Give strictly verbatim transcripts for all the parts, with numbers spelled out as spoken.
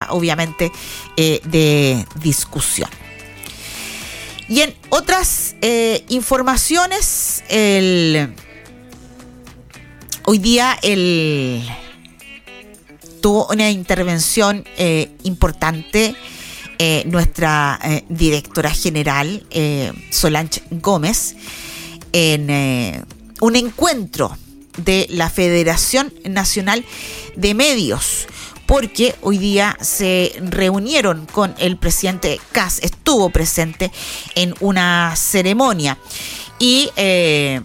obviamente eh, de discusión. Y en otras eh, informaciones, el, hoy día el, tuvo una intervención eh, importante eh, nuestra eh, directora general, eh, Solange Gómez, en eh, un encuentro de la Federación Nacional de Medios, porque hoy día se reunieron con el presidente Kast, estuvo presente en una ceremonia y eh,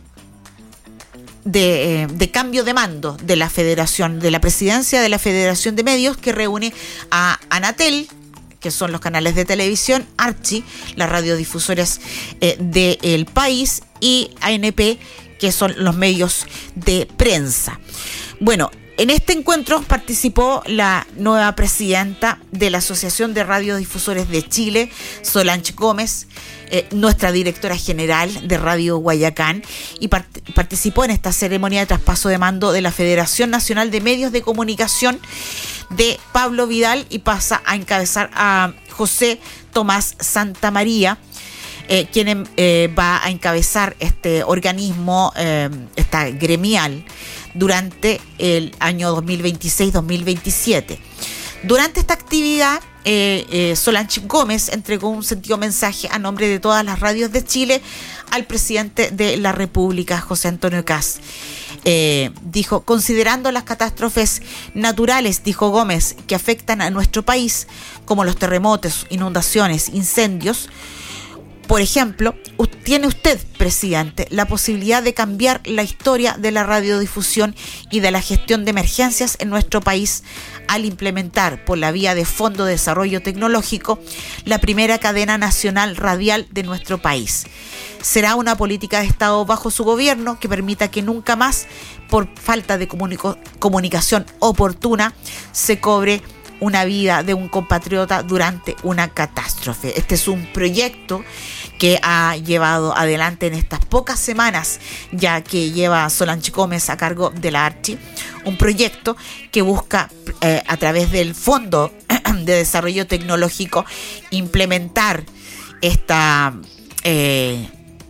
de, de cambio de mando de la Federación, de la presidencia de la Federación de Medios, que reúne a Anatel, que son los canales de televisión, Archie, las radiodifusoras eh, del país, y A N P, que son los medios de prensa. Bueno, en este encuentro participó la nueva presidenta de la Asociación de Radiodifusores de Chile, Solange Gómez, eh, nuestra directora general de Radio Guayacán, y part- participó en esta ceremonia de traspaso de mando de la Federación Nacional de Medios de Comunicación de Pablo Vidal, y pasa a encabezar a José Tomás Santamaría, eh, quien eh, va a encabezar este organismo, eh, esta gremial, durante el año dos mil veintiséis dos mil veintisiete. Durante esta actividad, eh, eh, Solange Gómez entregó un sentido mensaje a nombre de todas las radios de Chile al presidente de la República, José Antonio Kast. Eh, dijo, considerando las catástrofes naturales, dijo Gómez, que afectan a nuestro país, como los terremotos, inundaciones, incendios, por ejemplo, tiene usted, presidente, la posibilidad de cambiar la historia de la radiodifusión y de la gestión de emergencias en nuestro país al implementar, por la vía de Fondo de Desarrollo Tecnológico, la primera cadena nacional radial de nuestro país. Será una política de Estado bajo su gobierno que permita que nunca más, por falta de comunico- comunicación oportuna, se cobre una vida de un compatriota durante una catástrofe. Este es un proyecto que ha llevado adelante en estas pocas semanas, ya que lleva Solange Gómez a cargo de la Archi, un proyecto que busca eh, a través del Fondo de Desarrollo Tecnológico implementar esta eh,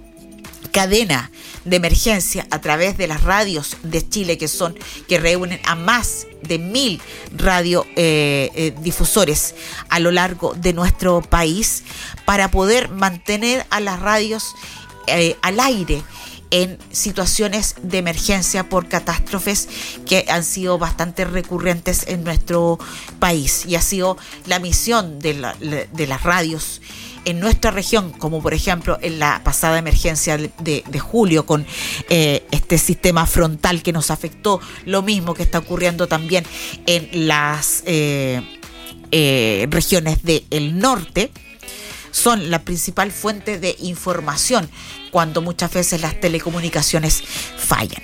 cadena de emergencia a través de las radios de Chile, que son que reúnen a más de mil radiodifusores eh, eh, difusores a lo largo de nuestro país, para poder mantener a las radios eh, al aire en situaciones de emergencia por catástrofes que han sido bastante recurrentes en nuestro país, y ha sido la misión de, la, de las radios en nuestra región, como por ejemplo en la pasada emergencia de, de julio con eh, este sistema frontal que nos afectó, lo mismo que está ocurriendo también en las eh, eh, regiones del norte, son la principal fuente de información cuando muchas veces las telecomunicaciones fallan.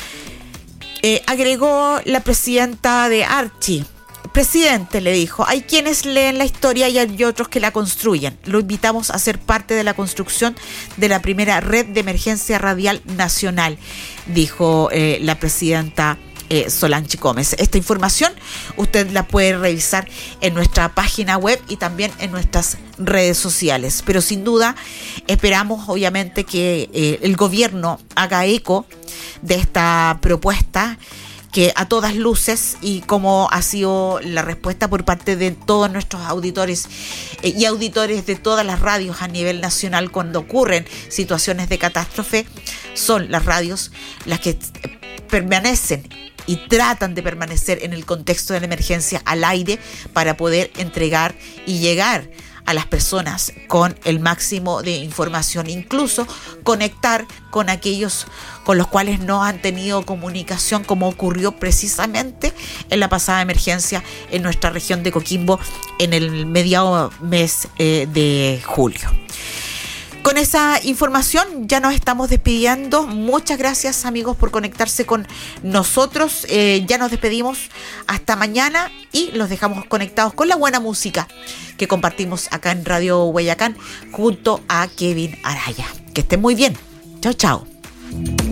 Eh, agregó la presidenta de Archi. Presidente, le dijo, hay quienes leen la historia y hay otros que la construyen. Lo invitamos a ser parte de la construcción de la primera red de emergencia radial nacional, dijo eh, la presidenta eh, Solange Gómez. Esta información usted la puede revisar en nuestra página web y también en nuestras redes sociales. Pero sin duda esperamos obviamente que eh, el gobierno haga eco de esta propuesta, que a todas luces, y como ha sido la respuesta por parte de todos nuestros auditores eh, y auditores de todas las radios a nivel nacional cuando ocurren situaciones de catástrofe, son las radios las que permanecen y tratan de permanecer en el contexto de la emergencia al aire para poder entregar y llegar a las personas con el máximo de información, incluso conectar con aquellos con los cuales no han tenido comunicación, como ocurrió precisamente en la pasada emergencia en nuestra región de Coquimbo en el mediado mes eh, de julio. Con esa información ya nos estamos despidiendo. Muchas gracias, amigos, por conectarse con nosotros. Eh, ya nos despedimos hasta mañana y los dejamos conectados con la buena música que compartimos acá en Radio Guayacán junto a Kevin Araya. Que estén muy bien. Chao, chao.